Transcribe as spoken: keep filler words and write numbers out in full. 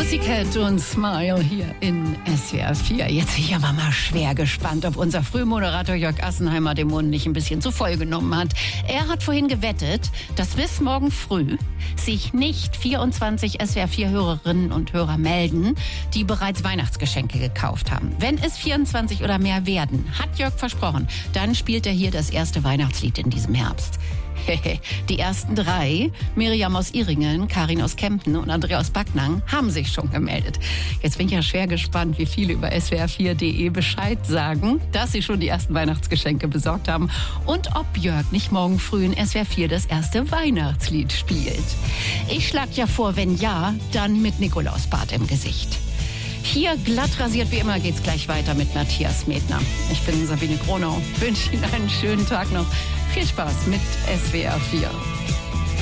Pussycat und Smile hier in S W R vier. Jetzt bin ich aber mal schwer gespannt, ob unser Frühmoderator Jörg Assenheimer den Mund nicht ein bisschen zu voll genommen hat. Er hat vorhin gewettet, dass bis morgen früh sich nicht vierundzwanzig S W R vier Hörerinnen und Hörer melden, die bereits Weihnachtsgeschenke gekauft haben. Wenn es vierundzwanzig oder mehr werden, hat Jörg versprochen, dann spielt er hier das erste Weihnachtslied in diesem Herbst. Die ersten drei, Miriam aus Iringen, Karin aus Kempten und Andrea aus Backnang, haben sich schon gemeldet. Jetzt bin ich ja schwer gespannt, wie viele über S W R vier punkt de Bescheid sagen, dass sie schon die ersten Weihnachtsgeschenke besorgt haben und ob Jörg nicht morgen früh in S W R vier das erste Weihnachtslied spielt. Ich schlag ja vor, wenn ja, dann mit Nikolausbart im Gesicht. Hier glatt rasiert wie immer geht's gleich weiter mit Matthias Medner. Ich bin Sabine Gronau, wünsche Ihnen einen schönen Tag noch. Viel Spaß mit S W R vier.